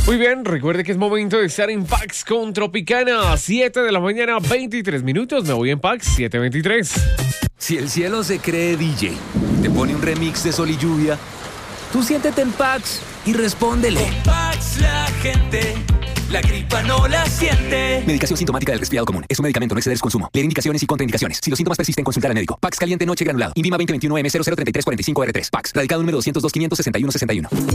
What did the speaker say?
Muy bien, recuerde que es momento de estar en Pax con Tropicana. 7 de la mañana, 23 minutos. Me voy en Pax, 7:23. Si el cielo se cree DJ, te pone un remix de Sol y Lluvia, tú siéntete en Pax y respóndele. Con Pax la gente, la gripa no la siente. Medicación sintomática del resfriado común. Es un medicamento, no exceder su consumo. Leer indicaciones y contraindicaciones. Si los síntomas persisten, consultar al médico. Pax caliente noche granulado. INVIMA 2021 M003345R3. Pax. Radicado número 202 561 61.